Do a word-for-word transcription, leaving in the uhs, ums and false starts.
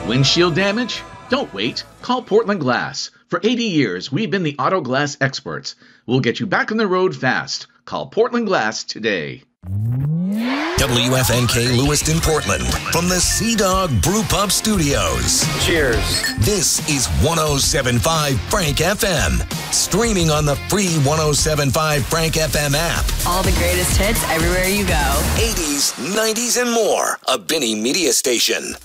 Windshield damage? Don't wait. Call Portland Glass. For eighty years, we've been the auto glass experts. We'll get you back on the road fast. Call Portland Glass today. W F N K Lewiston, Portland, from the Sea Dog Brew Pub Studios. Cheers. This is one oh seven point five Frank F M. Streaming on the free one oh seven point five Frank F M app. All the greatest hits everywhere you go. eighties, nineties, and more. A Benny Media Station.